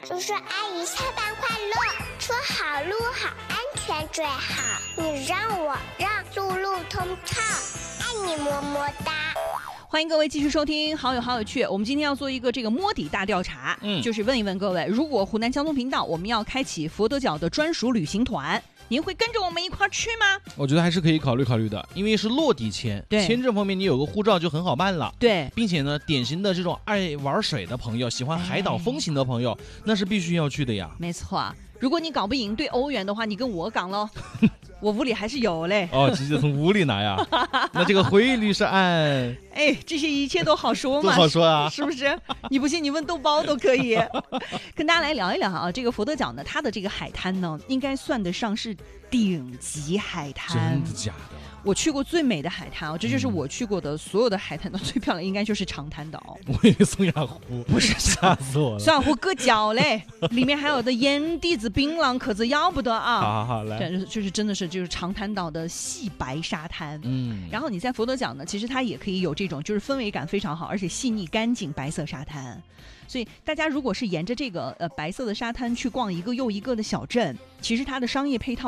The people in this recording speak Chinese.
叔叔阿姨下班快乐，车好路好安全最好，你让我让路路通畅，爱你么么哒。 欢迎各位继续收听好友好有趣。我们今天要做一个这个摸底大调查，就是问一问各位，如果湖南交通频道我们要开启佛得角的专属旅行团，您会跟着我们一块儿去吗？ 我觉得还是可以考虑考虑的，因为是落地签，签证方面你有个护照就很好办了。 对， 并且呢，典型的这种爱玩水的朋友，喜欢海岛风情的朋友，那是必须要去的呀。 没错，如果你搞不赢对欧元的话，你跟我讲咯。我屋里还是有嘞。 哦，直接从屋里拿呀？那这个汇率是按…… 这些一切都好说嘛， 都好说啊， 是不是？你不信你问豆包都可以。跟大家来聊一聊啊，这个佛得角呢，它的这个海滩呢，应该算得上是顶级海滩。 真的假的？ 我去过最美的海滩，这就是我去过的所有的海滩的最漂亮，应该就是长滩岛。 我以为松雅湖， 不是， 吓死我了。 松雅湖搁脚嘞，里面还有的眼底子槟榔，可是要不得啊！ 好来， 对，就是真的是就是长滩岛的细白沙滩。然后你在佛得角呢，其实它也可以有这种就是氛围感非常好，而且细腻干净白色沙滩。所以大家如果是沿着这个白色的沙滩去逛一个又一个的小镇，其实它的商业配套